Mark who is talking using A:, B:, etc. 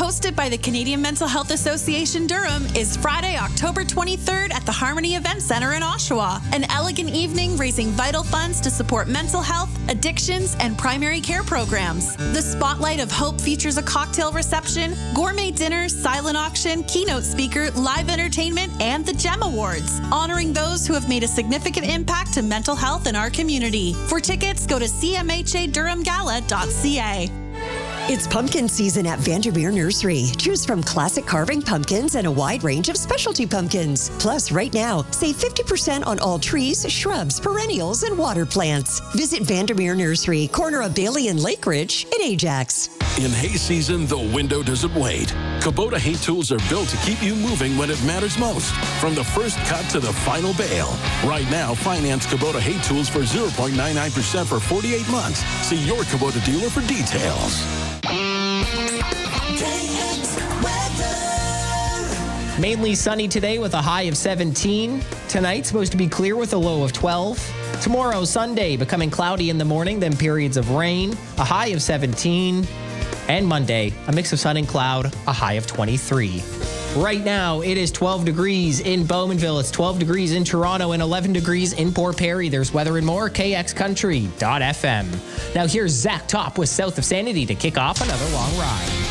A: hosted by the Canadian Mental Health Association Durham, is Friday, October 23rd at the Harmony Event Center in Oshawa. An elegant evening raising vital funds to support mental health, addictions, and primary care programs. The Spotlight of Hope features a cocktail reception, gourmet dinner, silent auction, keynote speaker, live entertainment, and the GEM Awards, honoring those who have made a significant impact to mental health in our community. For tickets, go to cmhadurhamgala.ca.
B: It's pumpkin season at Vandermeer Nursery. Choose from classic carving pumpkins and a wide range of specialty pumpkins. Plus, right now, save 50% on all trees, shrubs, perennials, and water plants. Visit Vandermeer Nursery, corner of Bailey and Lake Ridge in Ajax.
C: In hay season, the window doesn't wait. Kubota hay tools are built to keep you moving when it matters most. From the first cut to the final bale. Right now, finance Kubota hay tools for 0.99% for 48 months. See your Kubota dealer for details.
D: Mainly sunny today with a high of 17. Tonight, supposed to be clear with a low of 12. Tomorrow, Sunday, becoming cloudy in the morning, then periods of rain, a high of 17. And Monday, a mix of sun and cloud, a high of 23. Right now, it is 12 degrees in Bowmanville. It's 12 degrees in Toronto and 11 degrees in Port Perry. There's weather and more, kxcountry.fm. Now here's Zach Top with South of Sanity to kick off another long ride.